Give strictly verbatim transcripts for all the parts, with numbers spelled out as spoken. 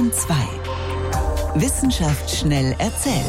Bayern zwei. Wissenschaft schnell erzählt.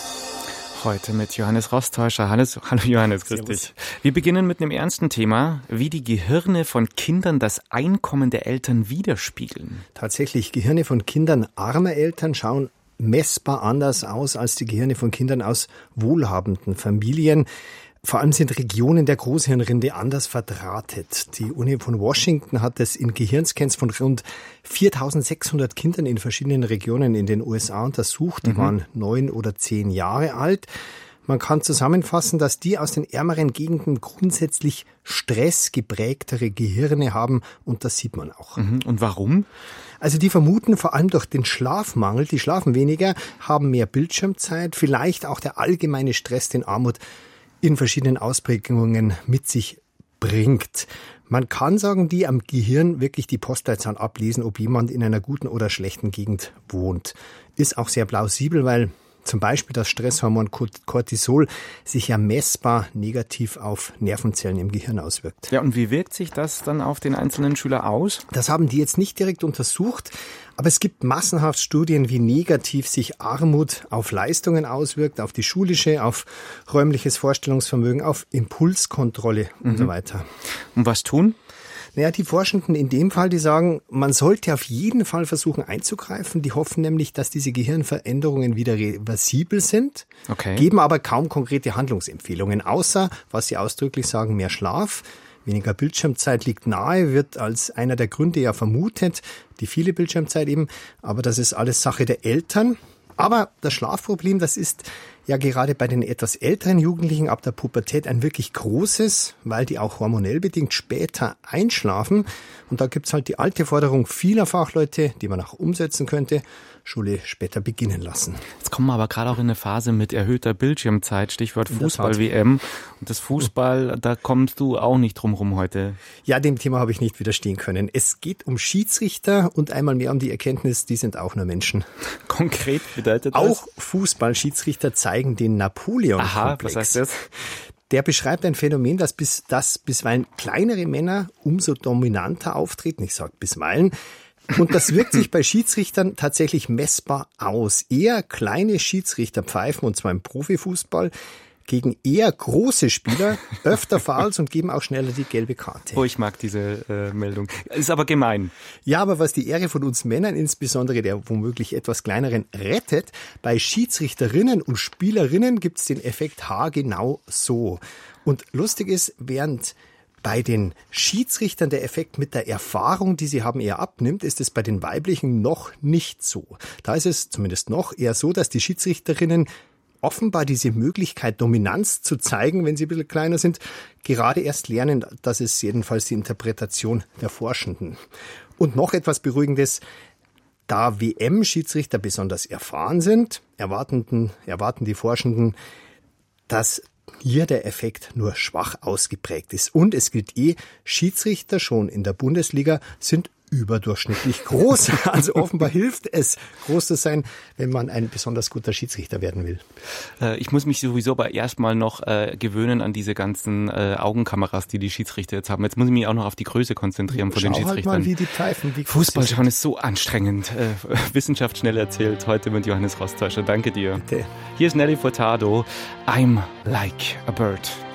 Heute mit Johannes Rostäuscher. Hallo Johannes, grüß dich. Wir beginnen mit einem ernsten Thema, wie die Gehirne von Kindern das Einkommen der Eltern widerspiegeln. Tatsächlich, Gehirne von Kindern armer Eltern schauen messbar anders aus als die Gehirne von Kindern aus wohlhabenden Familien. Vor allem sind Regionen der Großhirnrinde anders verdrahtet. Die Uni von Washington hat es in Gehirnscans von rund viertausendsechshundert Kindern in verschiedenen Regionen in den U S A untersucht. Die mhm. waren neun oder zehn Jahre alt. Man kann zusammenfassen, dass die aus den ärmeren Gegenden grundsätzlich stressgeprägtere Gehirne haben, und das sieht man auch. Mhm. Und warum? Also die vermuten vor allem durch den Schlafmangel, die schlafen weniger, haben mehr Bildschirmzeit, vielleicht auch der allgemeine Stress, den Armut in verschiedenen Ausprägungen mit sich bringt. Man kann sagen, die am Gehirn wirklich die Postleitzahl ablesen, ob jemand in einer guten oder schlechten Gegend wohnt. Ist auch sehr plausibel, weil zum Beispiel das Stresshormon Cortisol sich ja messbar negativ auf Nervenzellen im Gehirn auswirkt. Ja, und wie wirkt sich das dann auf den einzelnen Schüler aus? Das haben die jetzt nicht direkt untersucht, aber es gibt massenhaft Studien, wie negativ sich Armut auf Leistungen auswirkt, auf die schulische, auf räumliches Vorstellungsvermögen, auf Impulskontrolle und mhm. so weiter. Und was tun? Naja, die Forschenden in dem Fall, die sagen, man sollte auf jeden Fall versuchen einzugreifen. Die hoffen nämlich, dass diese Gehirnveränderungen wieder reversibel sind, okay. geben aber kaum konkrete Handlungsempfehlungen, außer, was sie ausdrücklich sagen, mehr Schlaf. Weniger Bildschirmzeit liegt nahe, wird als einer der Gründe ja vermutet, die viele Bildschirmzeit eben, aber das ist alles Sache der Eltern. Aber das Schlafproblem, das ist ja gerade bei den etwas älteren Jugendlichen ab der Pubertät ein wirklich großes, weil die auch hormonell bedingt später einschlafen. Und da gibt's halt die alte Forderung vieler Fachleute, die man auch umsetzen könnte, Schule später beginnen lassen. Jetzt kommen wir aber gerade auch in eine Phase mit erhöhter Bildschirmzeit, Stichwort Fußball-W M. Und das Fußball, da kommst du auch nicht drum rum heute. Ja, dem Thema habe ich nicht widerstehen können. Es geht um Schiedsrichter und einmal mehr um die Erkenntnis, die sind auch nur Menschen. Konkret bedeutet das? Auch Fußballschiedsrichter zeigen den Napoleon-Komplex. Aha, was heißt das? Der beschreibt ein Phänomen, das bis, das bisweilen kleinere Männer umso dominanter auftreten. Ich sage bisweilen. Und das wirkt sich bei Schiedsrichtern tatsächlich messbar aus. Eher kleine Schiedsrichter pfeifen, und zwar im Profifußball, gegen eher große Spieler öfter Fouls und geben auch schneller die gelbe Karte. Oh, ich mag diese äh, Meldung. Ist aber gemein. Ja, aber was die Ehre von uns Männern, insbesondere der womöglich etwas kleineren, rettet, bei Schiedsrichterinnen und Spielerinnen gibt's den Effekt haargenau so. Und lustig ist, während bei den Schiedsrichtern der Effekt mit der Erfahrung, die sie haben, eher abnimmt, ist es bei den weiblichen noch nicht so. Da ist es zumindest noch eher so, dass die Schiedsrichterinnen offenbar diese Möglichkeit, Dominanz zu zeigen, wenn sie ein bisschen kleiner sind, gerade erst lernen. Das ist jedenfalls die Interpretation der Forschenden. Und noch etwas Beruhigendes: Da W M-Schiedsrichter besonders erfahren sind, erwarten, erwarten die Forschenden, dass hier der Effekt nur schwach ausgeprägt ist. Und es gilt eh, Schiedsrichter schon in der Bundesliga sind überdurchschnittlich groß. Also offenbar hilft es, groß zu sein, wenn man ein besonders guter Schiedsrichter werden will. Äh, ich muss mich sowieso aber erstmal noch äh, gewöhnen an diese ganzen äh, Augenkameras, die die Schiedsrichter jetzt haben. Jetzt muss ich mich auch noch auf die Größe konzentrieren von Schau den Schiedsrichtern. Halt mal, wie die pfeifen. Wie Fußball schauen ist so anstrengend. Äh, Wissenschaft schnell erzählt, heute mit Johannes Rostäuscher. Danke dir. Bitte. Hier ist Nelly Furtado. I'm like a bird.